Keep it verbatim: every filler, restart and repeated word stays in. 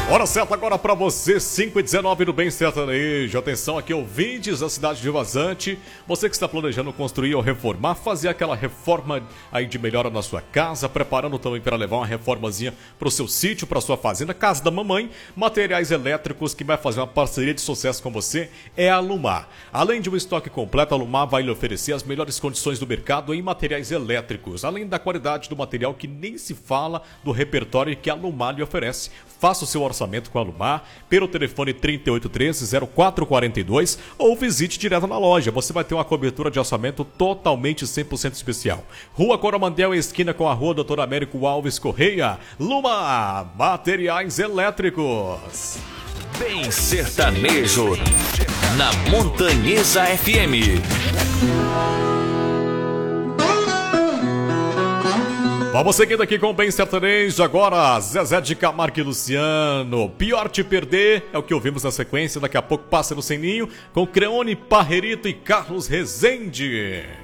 Hora certa agora pra você, cinco e dezenove do Bem Sertanejo. Atenção aqui, ouvintes da cidade de Vazante. Você que está planejando construir ou reformar, fazer aquela reforma aí de melhora na sua casa, preparando também para levar uma reformazinha pro seu sítio, pra sua fazenda, casa da mamãe. Materiais elétricos, que vai fazer uma parceria de sucesso com você é a Lumar. Além de um estoque completo, a Lumar vai lhe oferecer as melhores condições do mercado em materiais elétricos, além da qualidade do material que nem se fala do repertório que a Lumar lhe oferece. Faça o seu orçamento com a Lumar pelo telefone trinta e oito treze, zero quatro quarenta e dois ou visite direto na loja. Você vai ter uma cobertura de orçamento totalmente cem por cento especial. Rua Coromandel, esquina com a Rua doutor Américo Alves Correia. Lumar, materiais elétricos. Bem Sertanejo, na Montanhesa F M. Vamos seguindo aqui com o Bem Sertanejo, agora Zezé de Camargo e Luciano. Pior te perder é o que ouvimos na sequência. Daqui a pouco Pássaro Sem Ninho com Creone Parrerito e Carlos Rezende.